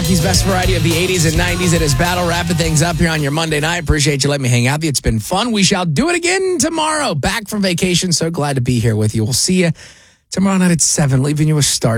Rocky's best variety of the 80s and 90s. It is Battle, wrapping things up here on your Monday night. Appreciate you letting me hang out with you. It's been fun. We shall do it again tomorrow. Back from vacation. So glad to be here with you. We'll see you tomorrow night at 7, leaving you a star.